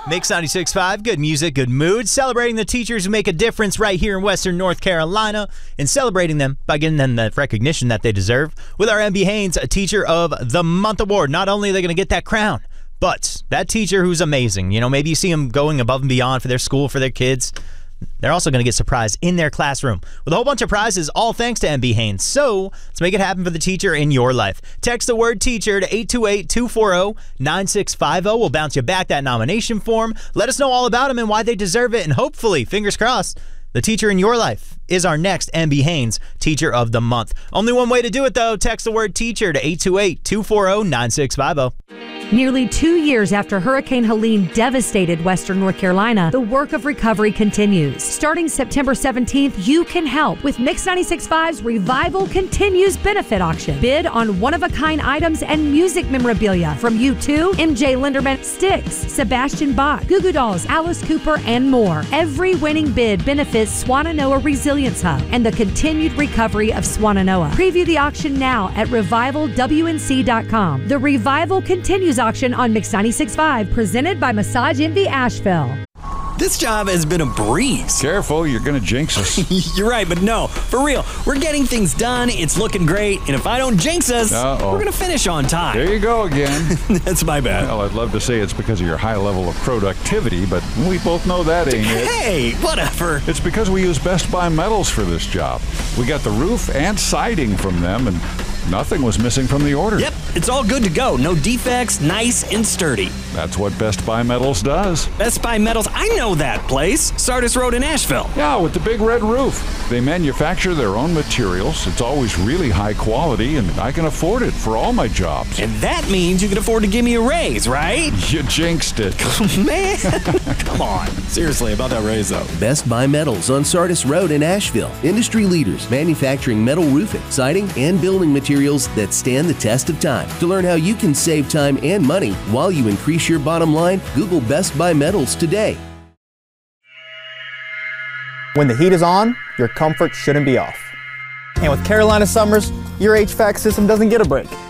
Mix 96.5, good music, good mood, celebrating the teachers who make a difference right here in Western North Carolina and celebrating them by giving them the recognition that they deserve with our MB Haynes Teacher of the Month Award. Not only are they going to get that crown, but that teacher who's amazing, maybe you see them going above and beyond for their school, for their kids. They're also going to get surprised in their classroom with a whole bunch of prizes, all thanks to MB Haynes. So let's make it happen for the teacher in your life. Text the word teacher to 828-240-9650. We'll bounce you back that nomination form. Let us know all about them and why they deserve it. And hopefully, fingers crossed, the teacher in your life is our next MB Haynes Teacher of the Month. Only one way to do it, though. Text the word teacher to 828-240-9650. Nearly 2 years after Hurricane Helene devastated Western North Carolina, the work of recovery continues. Starting September 17th, you can help with Mix 96.5's Revival Continues benefit auction. Bid on one-of-a-kind items and music memorabilia from U2, MJ Linderman, Styx, Sebastian Bach, Goo Goo Dolls, Alice Cooper, and more. Every winning bid benefits Swannanoa Resilience Hub and the continued recovery of Swannanoa. Preview the auction now at revivalwnc.com. The Revival Continues auction on Mix 96.5, presented by Massage Envy Asheville. This job has been a breeze. Careful, you're going to jinx us. You're right, but no, for real. We're getting things done, it's looking great, and if I don't jinx us, we're going to finish on time. There you go again. That's my bad. Well, I'd love to say it's because of your high level of productivity, but we both know that ain't it. Hey, whatever. It's because we use Best Buy Metals for this job. We got the roof and siding from them, and nothing was missing from the order. Yep, it's all good to go. No defects, nice and sturdy. That's what Best Buy Metals does. Best Buy Metals, I know that place. Sardis Road in Asheville. Yeah, with the big red roof. They manufacture their own materials. It's always really high quality, and I can afford it for all my jobs. And that means you can afford to give me a raise, right? You jinxed it. Man, come on. Seriously, about that raise, though. Best Buy Metals on Sardis Road in Asheville. Industry leaders manufacturing metal roofing, siding, and building materials that stand the test of time. To learn how you can save time and money while you increase your bottom line, Google Best Buy Metals today. When the heat is on, your comfort shouldn't be off. And with Carolina summers, your HVAC system doesn't get a break.